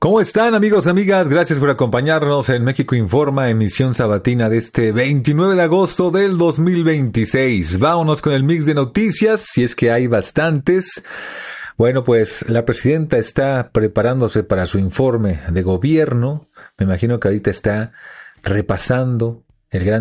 ¿Cómo están, amigos, amigas? Gracias por acompañarnos en México Informa, emisión sabatina de este 29 de agosto del 2026. Vámonos con el mix de noticias, si es que hay bastantes. Bueno, pues la presidenta está preparándose para su informe de gobierno. Me imagino que ahorita está repasando el gran